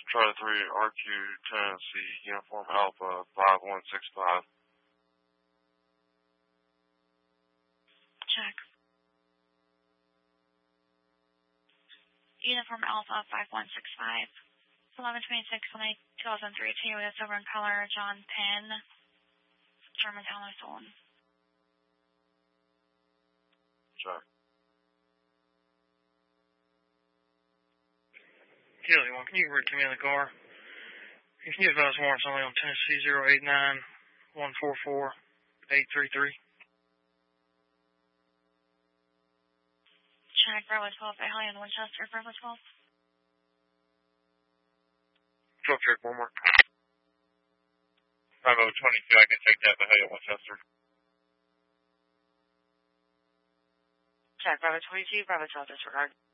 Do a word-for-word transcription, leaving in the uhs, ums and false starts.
Charlie three, R Q Tennessee, Uniform Alpha, five one six five. Check. Uniform Alpha, five one six five. eleven twenty-six, two thousand three, Toyota Silver in color, John Penn, Germantown, Stolen. Check. Kelly, one, can you read to me in the car? Can you advise warrants only on Tennessee zero eight nine one four four eight three three? Check, Bravo twelve, Ahly in Winchester, Bravo twelve. twelve, check, one more. Bravo twenty-two, I can take that, Bahia, Winchester. Check, Bravo twenty-two, Bravo twelve, disregard.